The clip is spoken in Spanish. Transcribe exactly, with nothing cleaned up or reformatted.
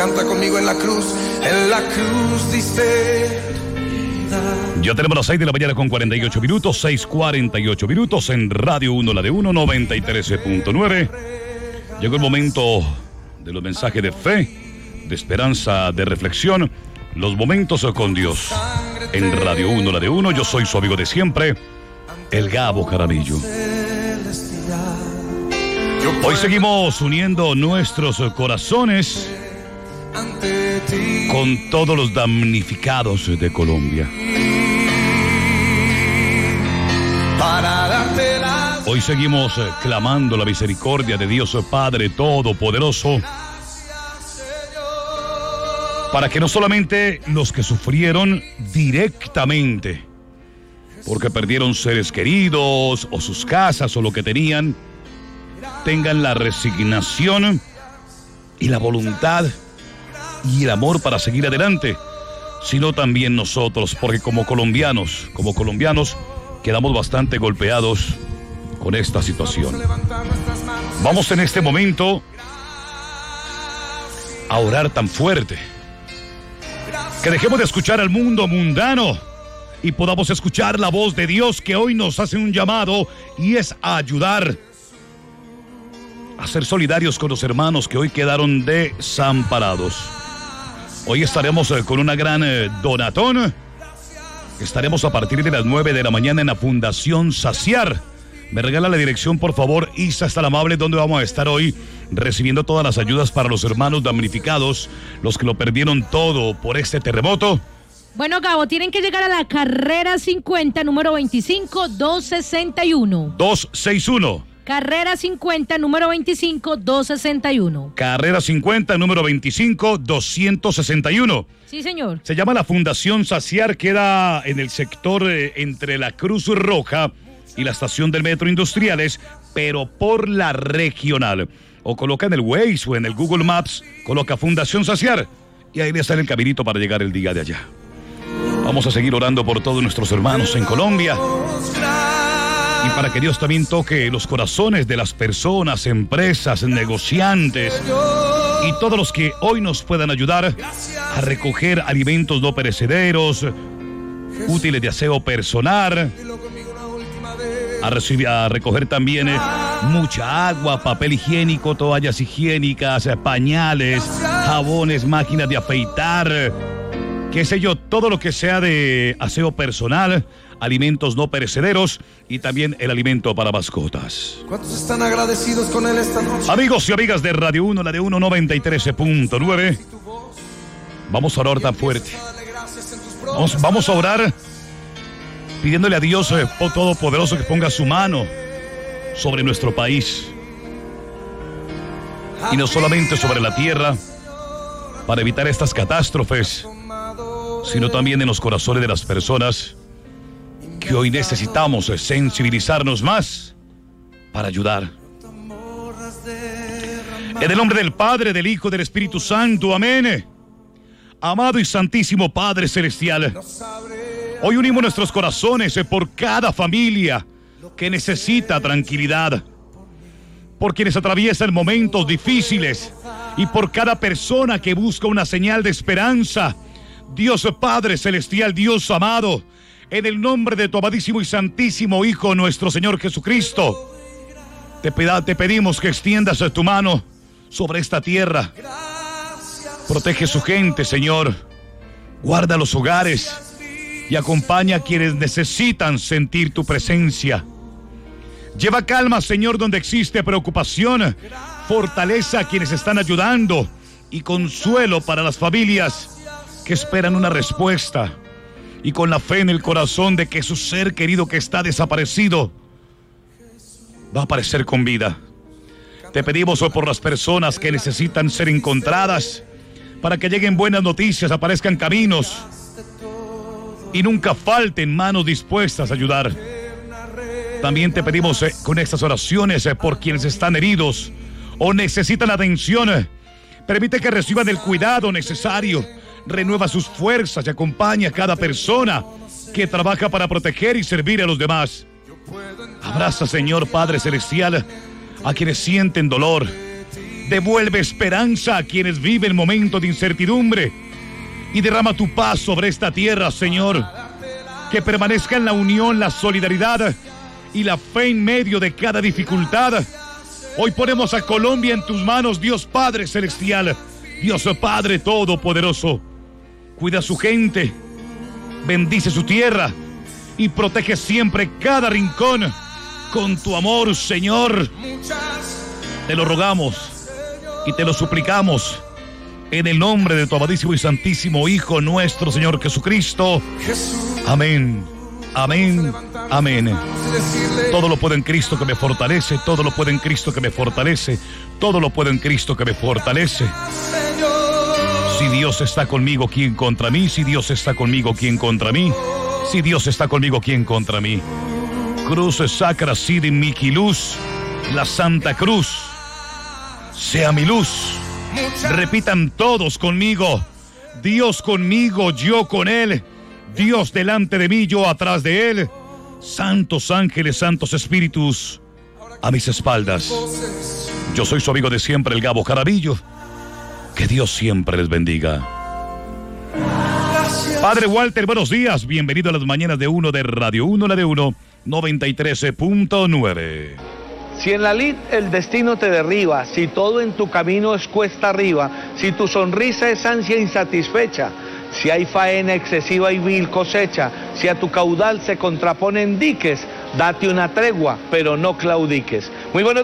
canta conmigo en la cruz, en la cruz diste vida. Ya tenemos las seis de la mañana con cuarenta y ocho minutos, seis cuarenta y ocho minutos en Radio uno, la de uno, noventa y tres punto nueve. Llegó el momento de los mensajes de fe, de esperanza, de reflexión, los momentos con Dios. En Radio uno, la de uno, yo soy su amigo de siempre, el Gabo Jaramillo. Hoy seguimos uniendo nuestros corazones con todos los damnificados de Colombia. Hoy seguimos clamando la misericordia de Dios Padre Todopoderoso, para que no solamente los que sufrieron directamente, porque perdieron seres queridos o sus casas o lo que tenían, tengan la resignación y la voluntad y el amor para seguir adelante, sino también nosotros, porque como colombianos, como colombianos, quedamos bastante golpeados con esta situación. Vamos en este momento a orar tan fuerte, que dejemos de escuchar al mundo mundano y podamos escuchar la voz de Dios, que hoy nos hace un llamado, y es a ayudar, a ser solidarios con los hermanos que hoy quedaron desamparados. Hoy estaremos eh, con una gran eh, donatón. Estaremos a partir de las nueve de la mañana en la Fundación Saciar. Me regala la dirección, por favor, Isa, está amable, donde vamos a estar hoy recibiendo todas las ayudas para los hermanos damnificados, los que lo perdieron todo por este terremoto. Bueno, Gabo, tienen que llegar a la carrera cincuenta, número veinticinco, doscientos sesenta y uno. doscientos sesenta y uno. Carrera cincuenta, número veinticinco, doscientos sesenta y uno. Carrera cincuenta, número veinticinco, doscientos sesenta y uno. Sí, señor. Se llama la Fundación Saciar, queda en el sector eh, entre la Cruz Roja y la estación del Metro Industriales, pero por la regional. O coloca en el Waze o en el Google Maps, coloca Fundación Saciar y ahí le sale el caminito para llegar el día de allá. Vamos a seguir orando por todos nuestros hermanos en Colombia, y para que Dios también toque los corazones de las personas, empresas, negociantes y todos los que hoy nos puedan ayudar a recoger alimentos no perecederos, útiles de aseo personal, a, recibir, a recoger también eh, mucha agua, papel higiénico, toallas higiénicas, eh, pañales, jabones, máquinas de afeitar, qué sé yo, todo lo que sea de aseo personal, alimentos no perecederos y también el alimento para mascotas. ¿Cuántos están agradecidos con él esta noche? Amigos y amigas de Radio uno, la de uno, noventa y tres punto nueve, vamos a orar tan fuerte. Vamos, vamos a orar pidiéndole a Dios eh, Todopoderoso que ponga su mano sobre nuestro país. Y no solamente sobre la tierra, para evitar estas catástrofes, sino también en los corazones de las personas que hoy necesitamos sensibilizarnos más para ayudar. En el nombre del Padre, del Hijo y del Espíritu Santo, amén. Amado y santísimo Padre Celestial, hoy unimos nuestros corazones por cada familia que necesita tranquilidad, por quienes atraviesan momentos difíciles y por cada persona que busca una señal de esperanza. Dios Padre Celestial, Dios amado, en el nombre de tu amadísimo y santísimo Hijo, nuestro Señor Jesucristo, te, peda, te pedimos que extiendas tu mano sobre esta tierra. Protege su gente, Señor. Guarda los hogares y acompaña a quienes necesitan sentir tu presencia. Lleva calma, Señor, donde existe preocupación. Fortaleza a quienes están ayudando y consuelo para las familias que esperan una respuesta, y con la fe en el corazón de que su ser querido que está desaparecido va a aparecer con vida. Te pedimos hoy por las personas que necesitan ser encontradas, para que lleguen buenas noticias, aparezcan caminos y nunca falten manos dispuestas a ayudar. También te pedimos eh, con estas oraciones eh, por quienes están heridos o necesitan atención. Eh, permite que reciban el cuidado necesario. Renueva sus fuerzas y acompaña a cada persona que trabaja para proteger y servir a los demás. Abraza, Señor Padre Celestial, a quienes sienten dolor, Devuelve esperanza a quienes viven momentos de incertidumbre y derrama tu paz sobre esta tierra, Señor. Que permanezca en la unión, la solidaridad y la fe en medio de cada dificultad. Hoy ponemos a Colombia en tus manos, Dios Padre Celestial, Dios Padre Todopoderoso. Cuida a su gente, bendice su tierra y protege siempre cada rincón con tu amor, Señor. Te lo rogamos y te lo suplicamos en el nombre de tu amadísimo y santísimo Hijo nuestro Señor Jesucristo. Amén, amén, amén. Todo lo puedo en Cristo que me fortalece, todo lo puedo en Cristo que me fortalece, todo lo puedo en Cristo que me fortalece. Si Dios está conmigo, ¿quién contra mí? Si Dios está conmigo, ¿quién contra mí? Si Dios está conmigo, ¿quién contra mí? Cruz sacra sidi mihi luz, la Santa Cruz sea mi luz. Repitan todos conmigo: Dios conmigo, yo con Él. Dios delante de mí, yo atrás de Él. Santos ángeles, santos espíritus a mis espaldas. Yo soy su amigo de siempre, el Gabo Jaramillo. Que Dios siempre les bendiga. Padre Walter, buenos días. Bienvenido a las mañanas de uno de Radio uno, la de uno, noventa y tres punto nueve. Si en la lid el destino te derriba, si todo en tu camino es cuesta arriba, si tu sonrisa es ansia insatisfecha, si hay faena excesiva y vil cosecha, si a tu caudal se contraponen diques, date una tregua, pero no claudiques. Muy buenos